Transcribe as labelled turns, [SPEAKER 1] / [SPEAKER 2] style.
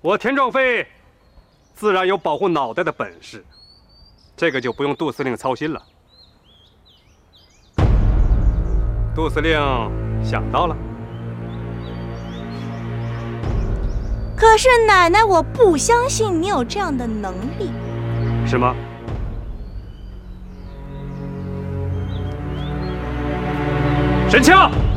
[SPEAKER 1] 我田壮飞自然有保护脑袋的本事，这个就不用杜司令操心了。杜司令想到了？
[SPEAKER 2] 可是奶奶，我不相信你有这样的能力。
[SPEAKER 1] 是吗？神枪！